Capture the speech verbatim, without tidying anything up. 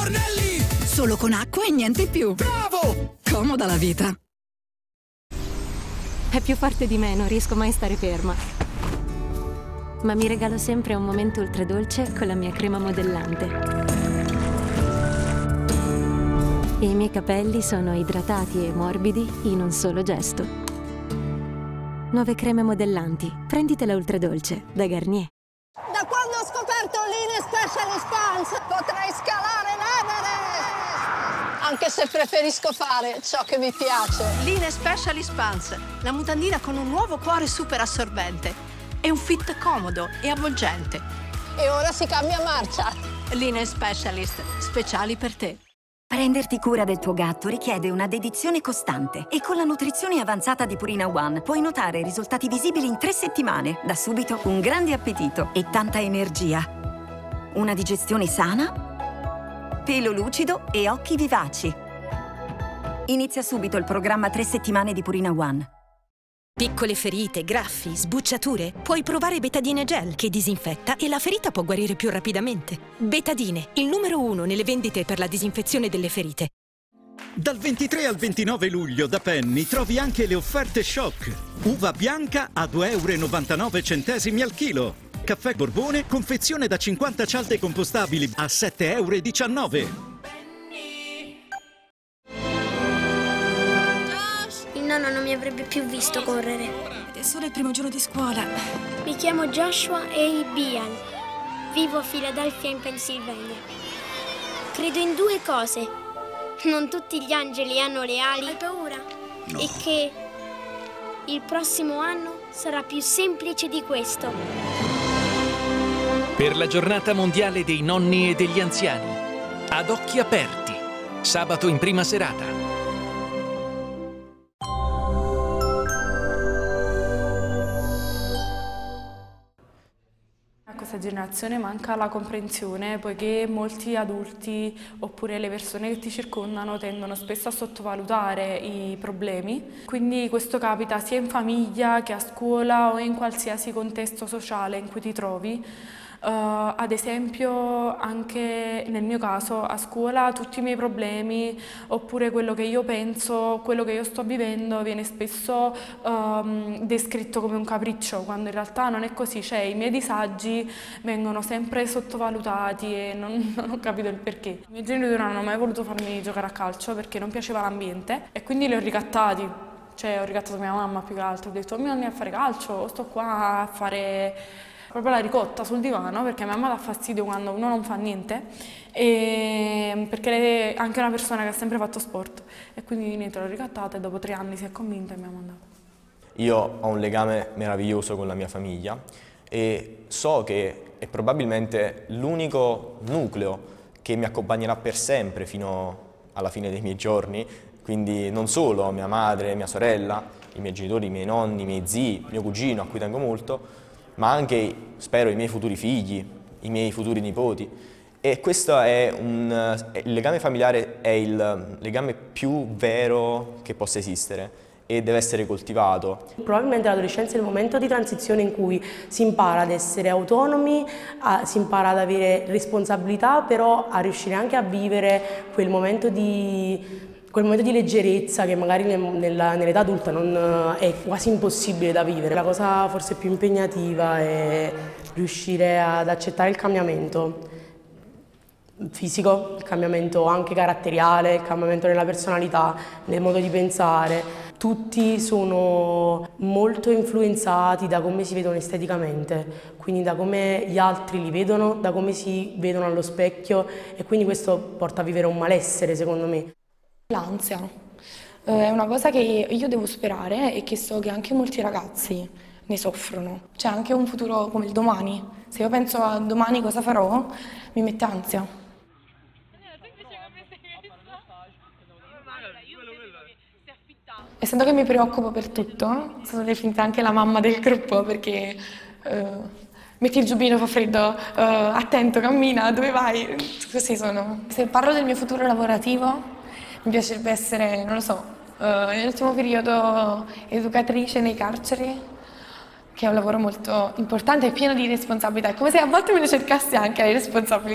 Fornelli! Solo con acqua e niente più. Bravo! Comoda la vita. È più forte di me, non riesco mai a stare ferma. Ma mi regalo sempre un momento ultradolce con la mia crema modellante. E i miei capelli sono idratati e morbidi in un solo gesto. Nuove creme modellanti. Prenditela ultradolce da Garnier. Da quando ho scoperto Line Specialist Pants potrei scalare l'Everest! Anche se preferisco fare ciò che mi piace. Line Specialist Pants, la mutandina con un nuovo cuore super assorbente. È un fit comodo e avvolgente. E ora si cambia marcia. Line Specialist, speciali per te. Prenderti cura del tuo gatto richiede una dedizione costante e con la nutrizione avanzata di Purina One puoi notare risultati visibili in tre settimane. Da subito un grande appetito e tanta energia. Una digestione sana, pelo lucido e occhi vivaci. Inizia subito il programma tre settimane di Purina One. Piccole ferite, graffi, sbucciature. Puoi provare Betadine Gel che disinfetta e la ferita può guarire più rapidamente. Betadine, il numero uno nelle vendite per la disinfezione delle ferite. Dal ventitré al ventinove luglio da Penny trovi anche le offerte shock. Uva bianca a due e novantanove centesimi al chilo. Caffè Borbone, confezione da cinquanta cialde compostabili a sette e diciannove. Il nonno non mi avrebbe più visto correre. Ed è solo il primo giorno di scuola. Mi chiamo Joshua A. Bian. Vivo a Philadelphia in Pennsylvania. Credo in due cose. Non tutti gli angeli hanno le ali. Hai paura? No. E che il prossimo anno sarà più semplice di questo. Per la giornata mondiale dei nonni e degli anziani. Ad occhi aperti. Sabato in prima serata. A questa generazione manca la comprensione, poiché molti adulti oppure le persone che ti circondano tendono spesso a sottovalutare i problemi, quindi questo capita sia in famiglia che a scuola o in qualsiasi contesto sociale in cui ti trovi. Uh, ad esempio anche nel mio caso a scuola tutti i miei problemi oppure quello che io penso, quello che io sto vivendo viene spesso um, descritto come un capriccio, quando in realtà non è così, cioè i miei disagi vengono sempre sottovalutati e non, non ho capito il perché. I miei genitori non hanno mai voluto farmi giocare a calcio perché non piaceva l'ambiente e quindi li ho ricattati, cioè ho ricattato mia mamma più che altro, ho detto mi andiamo a fare calcio, sto qua a fare proprio la ricotta sul divano perché mia mamma dà fastidio quando uno non fa niente e perché lei è anche una persona che ha sempre fatto sport e quindi niente, l'ho ricattata e dopo tre anni si è convinta e mi ha mandato. Io ho un legame meraviglioso con la mia famiglia e so che è probabilmente l'unico nucleo che mi accompagnerà per sempre fino alla fine dei miei giorni, quindi non solo mia madre, mia sorella, i miei genitori, i miei nonni, i miei zii, mio cugino a cui tengo molto, ma anche, spero, i miei futuri figli, i miei futuri nipoti. E questo è un... il legame familiare è il legame più vero che possa esistere e deve essere coltivato. Probabilmente l'adolescenza è il momento di transizione in cui si impara ad essere autonomi, a, si impara ad avere responsabilità, però a riuscire anche a vivere quel momento di... quel momento di leggerezza che magari nell'età adulta non è quasi impossibile da vivere. La cosa forse più impegnativa è riuscire ad accettare il cambiamento fisico, il cambiamento anche caratteriale, il cambiamento nella personalità, nel modo di pensare. Tutti sono molto influenzati da come si vedono esteticamente, quindi da come gli altri li vedono, da come si vedono allo specchio e quindi questo porta a vivere un malessere secondo me. L'ansia è una cosa che io devo superare e che so che anche molti ragazzi ne soffrono. C'è anche un futuro come il domani. Se io penso a domani cosa farò, mi mette ansia. Essendo che mi preoccupo per tutto, sono definita anche la mamma del gruppo perché eh, metti il giubbino, fa freddo, eh, attento, cammina, dove vai? Così sono. Se parlo del mio futuro lavorativo, mi piacerebbe essere, non lo so, uh, nell'ultimo periodo educatrice nei carceri, che è un lavoro molto importante e pieno di responsabilità. È come se a volte me ne cercassi anche le responsabilità.